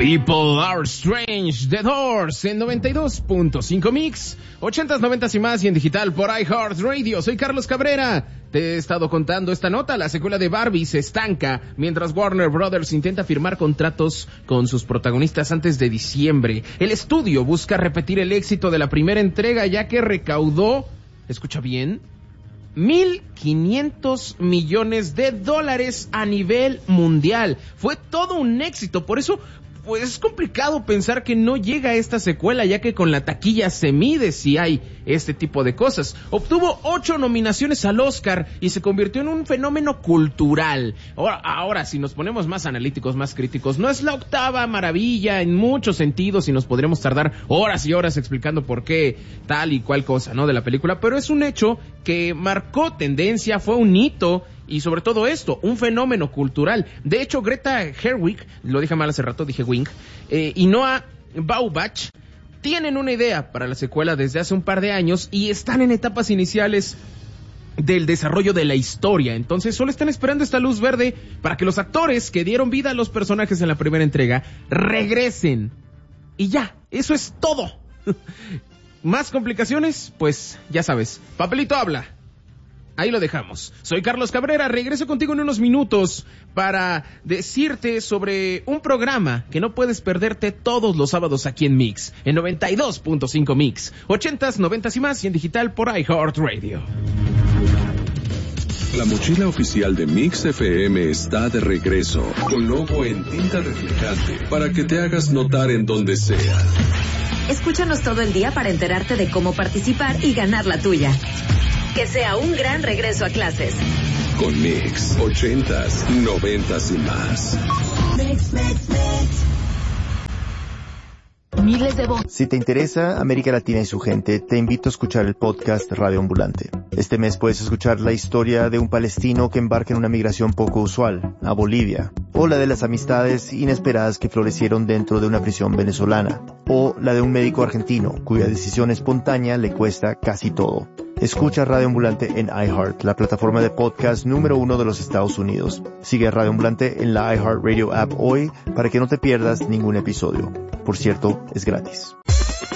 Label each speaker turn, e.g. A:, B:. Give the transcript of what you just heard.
A: People Are Strange, The Doors, en 92.5 Mix, 80s, 90s y más, y en digital por iHeartRadio. Soy Carlos Cabrera. Te he estado contando esta nota. La secuela de Barbie se estanca mientras Warner Brothers intenta firmar contratos con sus protagonistas antes de diciembre. El estudio busca repetir el éxito de la primera entrega, ya que recaudó, escucha bien, $1,500 millones a nivel mundial. Fue todo un éxito, por eso pues es complicado pensar que no llega a esta secuela, ya que con la taquilla se mide si hay este tipo de cosas. Obtuvo 8 nominaciones al Oscar y se convirtió en un fenómeno cultural. Ahora, si nos ponemos más analíticos, más críticos, no es la octava maravilla en muchos sentidos y nos podríamos tardar horas y horas explicando por qué tal y cual cosa, ¿no?, de la película, pero es un hecho que marcó tendencia, fue un hito y sobre todo esto, un fenómeno cultural. De hecho, Greta Gerwig, lo dije mal hace rato, dije Wing, y Noah Baumbach tienen una idea para la secuela desde hace un par de años y están en etapas iniciales del desarrollo de la historia. Entonces solo están esperando esta luz verde para que los actores que dieron vida a los personajes en la primera entrega regresen. Y ya, eso es todo. ¿Más complicaciones? Pues ya sabes, papelito habla. Ahí lo dejamos. Soy Carlos Cabrera, regreso contigo en unos minutos para decirte sobre un programa que no puedes perderte todos los sábados aquí en Mix, en 92.5 Mix, 80s, 90s y más, y en digital por iHeartRadio.
B: La mochila oficial de Mix FM está de regreso, con logo en tinta reflejante, para que te hagas notar en donde sea.
C: Escúchanos todo el día para enterarte de cómo participar y ganar la tuya. Que sea un gran regreso a clases.
B: Con Mix, 80s, 90s y más.
D: Miles de voces.
E: Si te interesa América Latina y su gente, te invito a escuchar el podcast Radio Ambulante. Este mes puedes escuchar la historia de un palestino que embarca en una migración poco usual, a Bolivia, o la de las amistades inesperadas que florecieron dentro de una prisión venezolana, o la de un médico argentino cuya decisión espontánea le cuesta casi todo. Escucha Radio Ambulante en iHeart, la plataforma de podcast número 1 de los Estados Unidos. Sigue Radio Ambulante en la iHeartRadio app hoy para que no te pierdas ningún episodio. Por cierto, es gratis.